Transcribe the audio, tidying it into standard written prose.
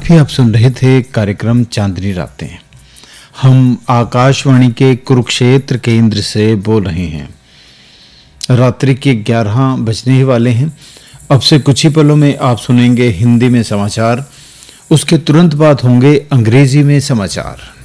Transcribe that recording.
अभी आप सुन रहे थे कार्यक्रम चांदनी रातें। हम आकाशवाणी के कुरुक्षेत्र केंद्र से बोल रहे हैं। रात्रि के 11 बजने ही वाले हैं। अब से कुछ ही पलों में आप सुनेंगे हिंदी में समाचार, उसके तुरंत बाद होंगे अंग्रेजी में समाचार।